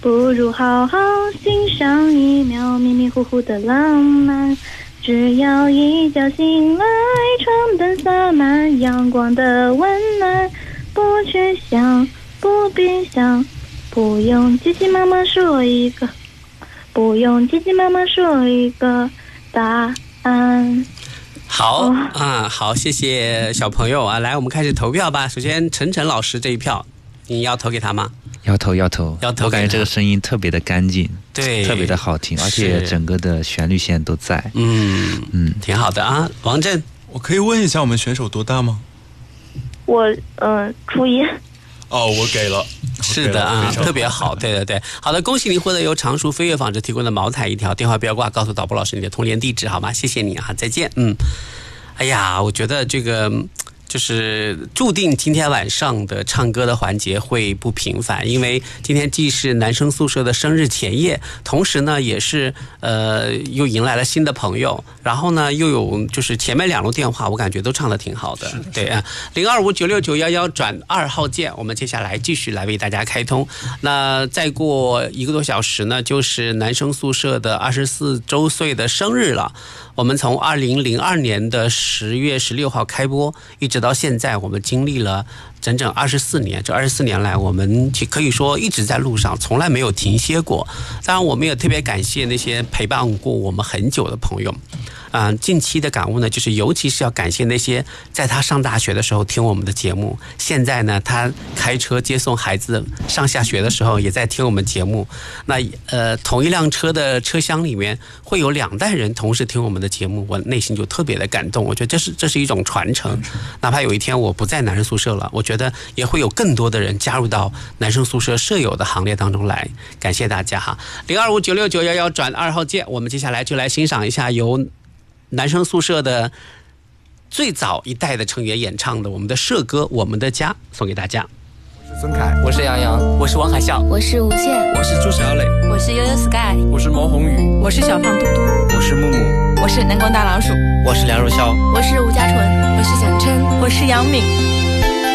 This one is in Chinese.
不如好好欣赏一秒迷迷糊糊的浪漫。只要一觉醒来，床单洒满阳光的温暖，不去想，不必想，不用急急忙忙说一个，不用急急忙忙说一个答案。 好好，谢谢小朋友啊！来，我们开始投票吧。首先，陈晨老师这一票，你要投给他吗？ 要投。我感觉这个声音特别的干净， 对， 特别的好听，而且整个的旋律线都在。 挺好的啊。王震， 我可以问一下我们选手多大吗？ 我初一。 哦，我给了。 是的啊，特别好，对。好的，恭喜您获得由常熟飞跃纺织提供的毛毯一条，电话不要挂，告诉导播老师你的通联地址好吗？谢谢你啊，再见。哎呀，我觉得这个就是注定今天晚上的唱歌的环节会不平凡，因为今天既是男生宿舍的生日前夜，同时呢也是又迎来了新的朋友，然后呢又有就是前面2路电话我感觉都唱得挺好的，对啊，02596911转2号键，我们接下来继续来为大家开通。那再过1个多小时呢，就是男生宿舍的24周岁的生日了。我们从2002年的10月16号开播，一直到现在，我们经历了整整24年。这24年来，我们可以说一直在路上，从来没有停歇过。当然，我们也特别感谢那些陪伴过我们很久的朋友。近期的感悟呢，就是尤其是要感谢那些在他上大学的时候听我们的节目，现在呢他开车接送孩子上下学的时候也在听我们节目。那同一辆车的车厢里面会有2代人同时听我们的节目，我内心就特别的感动。我觉得这是一种传承，哪怕有一天我不在男生宿舍了，我觉得也会有更多的人加入到男生宿舍舍友的行列当中来。感谢大家哈，02596911转2号键，我们接下来就来欣赏一下由男生宿舍的最早一代的成员演唱的我们的社歌《我们的家》，送给大家。 我是孙凯， 我是杨洋， 我是王海啸， 我是吴倩， 我是朱小磊， 我是悠悠 Sky， 我是毛红雨， 我是小胖嘟嘟， 我是木木， 我是南光大老鼠， 我是梁汝潇， 我是吴嘉纯， 我是蒋琛， 我是杨敏。